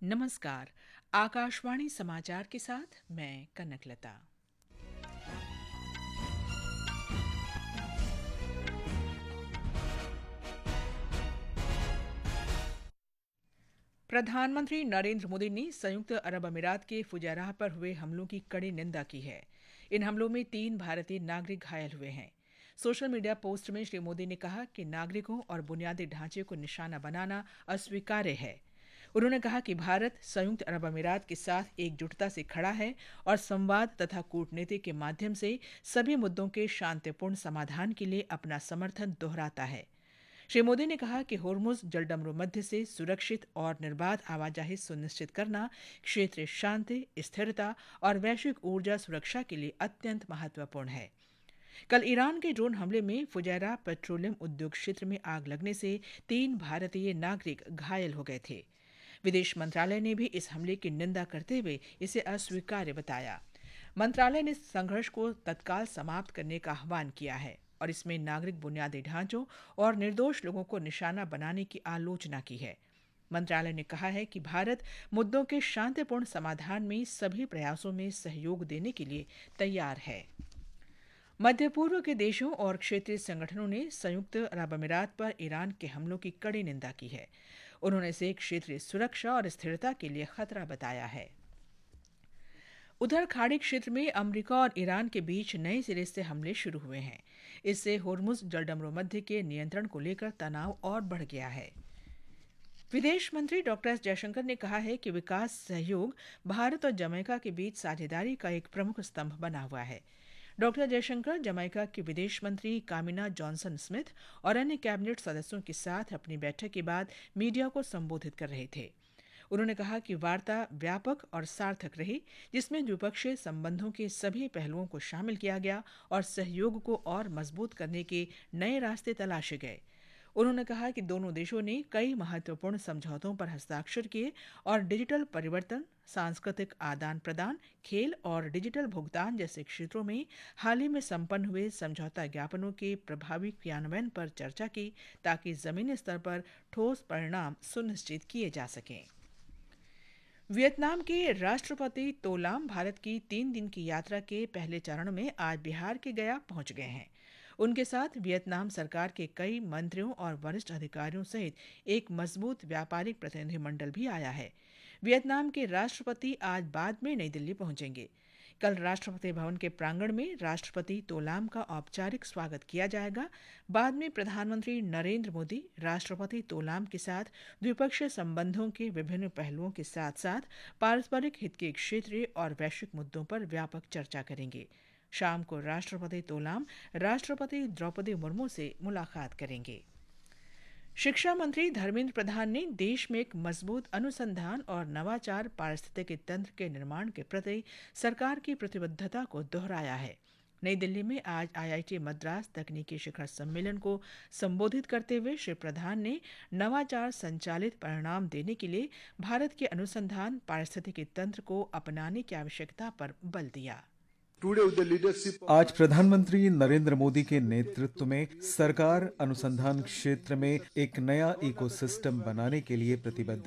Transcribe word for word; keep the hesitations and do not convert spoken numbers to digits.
नमस्कार। आकाशवाणी समाचार के साथ मैं कनकलता। प्रधानमंत्री नरेंद्र मोदी ने संयुक्त अरब अमीरात के फुजैराह पर हुए हमलों की कड़ी निंदा की है। इन हमलों में तीन भारतीय नागरिक घायल हुए हैं। सोशल मीडिया पोस्ट में श्री मोदी ने कहा कि नागरिकों और बुनियादी ढांचे को निशाना बनाना अस्वीकार्य है। उन्होंने कहा कि भारत संयुक्त अरब अमीरात के साथ एकजुटता से खड़ा है और संवाद तथा कूटनीति के माध्यम से सभी मुद्दों के शांतिपूर्ण समाधान के लिए अपना समर्थन दोहराता है। श्री मोदी ने कहा कि होर्मुज जलडमरू मध्य से सुरक्षित और निर्बाध आवाजाही सुनिश्चित करना क्षेत्रीय शांति, स्थिरता और वैश्विक ऊर्जा सुरक्षा के लिए अत्यंत महत्वपूर्ण है। कल ईरान के ड्रोन हमले में फुजैरा पेट्रोलियम उद्योग क्षेत्र में आग लगने से तीन भारतीय नागरिक घायल हो गए थे। विदेश मंत्रालय ने भी इस हमले की निंदा करते हुए इसे अस्वीकार्य बताया। मंत्रालय ने संघर्ष को तत्काल समाप्त करने का आह्वान किया है और इसमें नागरिक बुनियादी ढांचों और निर्दोष लोगों को निशाना बनाने की आलोचना की है। मंत्रालय ने कहा है कि भारत मुद्दों के शांतिपूर्ण समाधान में सभी प्रयासों में सहयोग देने के लिए तैयार है। मध्य पूर्व के देशों और क्षेत्रीय संगठनों ने संयुक्त अरब अमीरात पर ईरान के हमलों की कड़ी निंदा की है। उन्होंने इसे क्षेत्रीय सुरक्षा और स्थिरता के लिए खतरा बताया है। उधर खाड़ी क्षेत्र में अमेरिका और ईरान के बीच नए सिरे से हमले शुरू हुए हैं। इससे होर्मुज जलडमरू मध्य के नियंत्रण को लेकर तनाव और बढ़ गया है। विदेश मंत्री डॉक्टर एस जयशंकर ने कहा है कि विकास सहयोग भारत और जमैका के बीच साझेदारी का एक प्रमुख स्तंभ बना हुआ है। डॉक्टर जयशंकर जमैका के विदेश मंत्री कामिना जॉनसन स्मिथ और अन्य कैबिनेट सदस्यों के साथ अपनी बैठक के बाद मीडिया को संबोधित कर रहे थे। उन्होंने कहा कि वार्ता व्यापक और सार्थक रही, जिसमें द्विपक्षीय संबंधों के सभी पहलुओं को शामिल किया गया और सहयोग को और मजबूत करने के नए रास्ते तलाशे गए। उन्होंने कहा कि दोनों देशों ने कई महत्वपूर्ण समझौतों पर हस्ताक्षर किए और डिजिटल परिवर्तन, सांस्कृतिक आदान प्रदान, खेल और डिजिटल भुगतान जैसे क्षेत्रों में हाल ही में संपन्न हुए समझौता ज्ञापनों के प्रभावी क्रियान्वयन पर चर्चा की, ताकि जमीनी स्तर पर ठोस परिणाम सुनिश्चित किए जा सकें। वियतनाम के राष्ट्रपति तो लाम भारत की तीन दिन की यात्रा के पहले चरण में आज बिहार के गया पहुंच गए हैं। उनके साथ वियतनाम सरकार के कई मंत्रियों और वरिष्ठ अधिकारियों सहित एक मजबूत व्यापारिक प्रतिनिधिमंडल भी आया है। वियतनाम के राष्ट्रपति आज बाद में नई दिल्ली पहुंचेंगे। कल राष्ट्रपति भवन के प्रांगण में राष्ट्रपति तो लाम का औपचारिक स्वागत किया जाएगा। बाद में प्रधानमंत्री नरेंद्र मोदी राष्ट्रपति तो लाम के साथ द्विपक्षीय संबंधों के विभिन्न पहलुओं के साथ साथ पारस्परिक हित के क्षेत्रीय और वैश्विक मुद्दों पर व्यापक चर्चा करेंगे। शाम को राष्ट्रपति तो लाम राष्ट्रपति द्रौपदी मुर्मू से मुलाकात करेंगे। शिक्षा मंत्री धर्मेंद्र प्रधान ने देश में एक मजबूत अनुसंधान और नवाचार पारिस्थितिकी तंत्र के निर्माण के प्रति सरकार की प्रतिबद्धता को दोहराया है। नई दिल्ली में आज आई आई टी मद्रास तकनीकी शिखर सम्मेलन को संबोधित करते हुए श्री प्रधान ने नवाचार संचालित परिणाम देने के लिए भारत के अनुसंधान पारिस्थितिकी तंत्र को अपनाने की आवश्यकता पर बल दिया। आज प्रधानमंत्री नरेंद्र मोदी के नेतृत्व में सरकार अनुसंधान क्षेत्र में एक नया इकोसिस्टम बनाने के लिए प्रतिबद्ध